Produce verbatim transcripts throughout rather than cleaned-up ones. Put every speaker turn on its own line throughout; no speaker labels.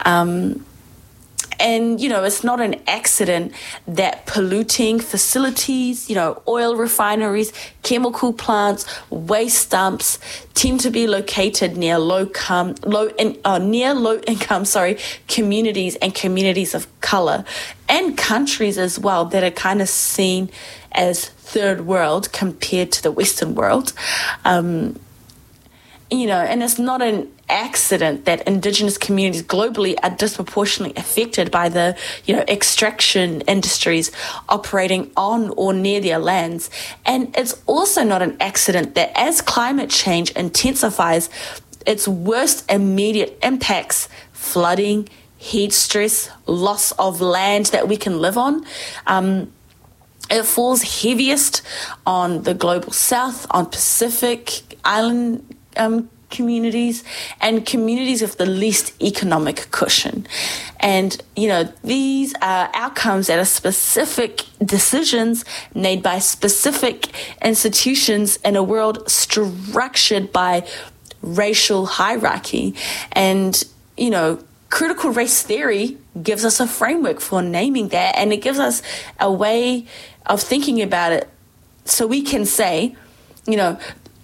Um, And, you know, it's not an accident that polluting facilities, you know, oil refineries, chemical plants, waste dumps tend to be located near low com, low in, uh, near low income, sorry, communities and communities of color and countries as well that are kind of seen as third world compared to the Western world. Um, you know, and it's not an accident that Indigenous communities globally are disproportionately affected by the, you know, extraction industries operating on or near their lands. And it's also not an accident that as climate change intensifies, its worst immediate impacts, flooding, heat stress, loss of land that we can live on, um, it falls heaviest on the global south, on Pacific Island Um, communities and communities with the least economic cushion. And, you know, these are outcomes that are specific decisions made by specific institutions in a world structured by racial hierarchy. And, you know, critical race theory gives us a framework for naming that, and it gives us a way of thinking about it so we can say, you know,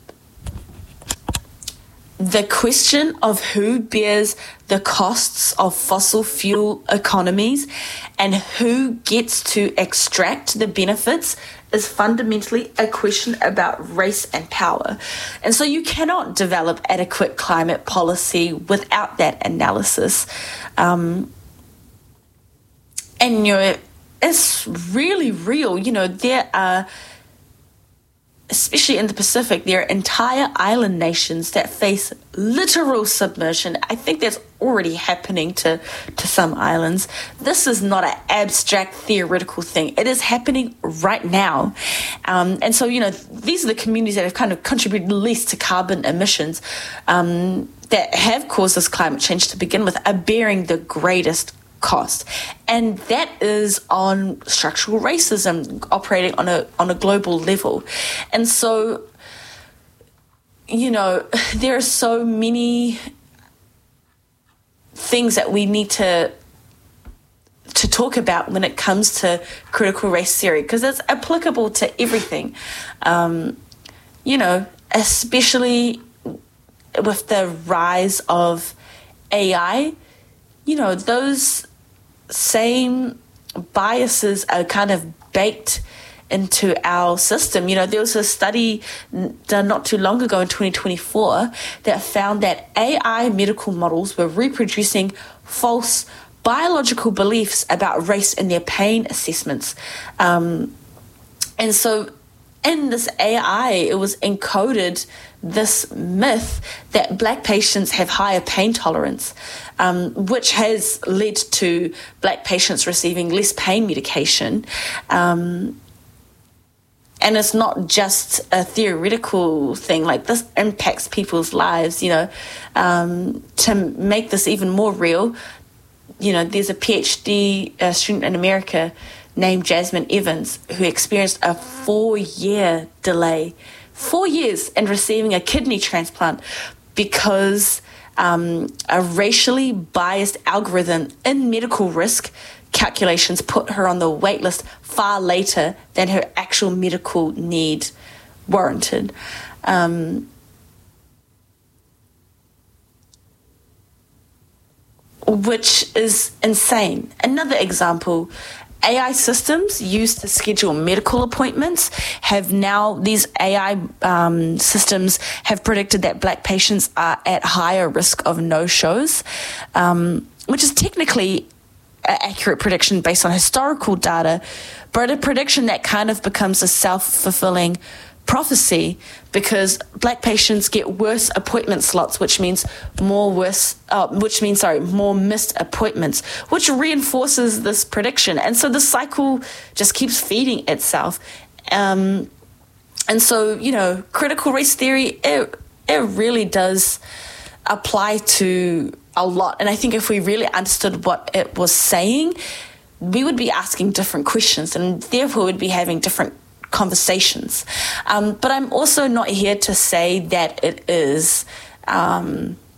the question of who bears the costs of fossil fuel economies and who gets to extract the benefits is fundamentally a question about race and power. And so you cannot develop adequate climate policy without that analysis. Um, and, you know, it's really real. You know, there are, especially in the Pacific, there are entire island nations that face literal submersion. I think that's already happening to, to some islands. This is not an abstract theoretical thing. It is happening right now. Um, and so, you know, these are the communities that have kind of contributed least to carbon emissions um, that have caused this climate change to begin with, are bearing the greatest cost. And that is on structural racism operating on a on a global level. And so, you know, there are so many things that we need to to talk about when it comes to critical race theory, because it's applicable to everything. Um, you know, especially with the rise of A I, you know, those same biases are kind of baked into our system. You know, there was a study done not too long ago in twenty twenty-four that found that A I medical models were reproducing false biological beliefs about race in their pain assessments. Um, and so in this A I, it was encoded this myth that Black patients have higher pain tolerance, um, which has led to Black patients receiving less pain medication. Um, and it's not just a theoretical thing. Like, this impacts people's lives, you know. Um, to make this even more real, you know, there's a PhD uh, student in America named Jasmine Evans who experienced a four-year delay, four years in receiving a kidney transplant because um, a racially biased algorithm in medical risk calculations put her on the wait list far later than her actual medical need warranted. Um, which is insane. Another example, A I systems used to schedule medical appointments have now, these A I um, systems have predicted that Black patients are at higher risk of no-shows, um, which is technically an accurate prediction based on historical data, but a prediction that kind of becomes a self-fulfilling prophecy because Black patients get worse appointment slots, which means more worse, uh, which means, sorry, more missed appointments, which reinforces this prediction. And so the cycle just keeps feeding itself. Um, and so, you know, critical race theory, it, it really does apply to a lot. And I think if we really understood what it was saying, we would be asking different questions and therefore would be having different conversations. Um, but I'm also not here to say that it is um,